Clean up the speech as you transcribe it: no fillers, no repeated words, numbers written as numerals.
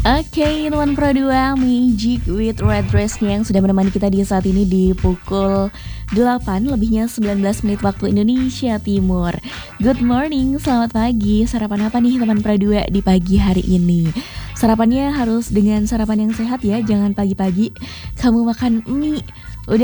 Oke, teman Pro 2 Magic with Red Dress-nya yang sudah menemani kita di saat ini di pukul 8 lebihnya 19 menit waktu Indonesia Timur. Good morning, selamat pagi. Sarapan apa nih teman Pro 2 di pagi hari ini? Sarapannya harus dengan sarapan yang sehat ya, jangan pagi-pagi kamu makan mie